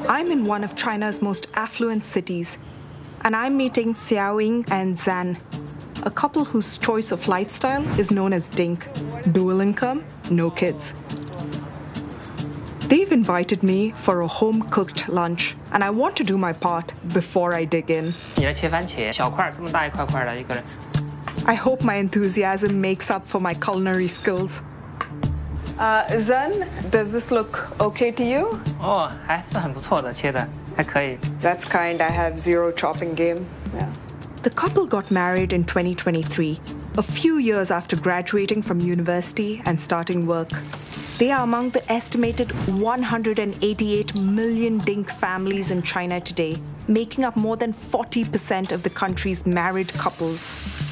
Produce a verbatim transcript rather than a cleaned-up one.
I'm in one of China's most affluent cities, and I'm meeting Xiaoying and Zan, a couple whose choice of lifestyle is known as Dink, dual income, no kids. They've invited me for a home-cooked lunch, and I want to do my part before I dig in. I hope my enthusiasm makes up for my culinary skills. Uh, Zan, does this look okay to you? Oh, 还是很不错的，切的还可以。 That's kind. I have zero chopping game. Yeah. The couple got married in twenty twenty-three, a few years after graduating from university and starting work. They are among the estimated one hundred eighty-eight million Dink families in China today, making up more than forty percent of the country's married couples.